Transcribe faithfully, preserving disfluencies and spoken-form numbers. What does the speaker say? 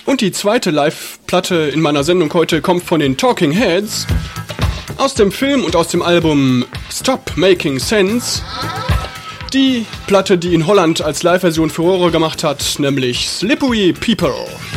Und die zweite Live-Platte in meiner Sendung heute kommt von den Talking Heads aus dem Film und aus dem Album Stop Making Sense. Die Platte, die in Holland als Live-Version Furore gemacht hat, nämlich Slippery People.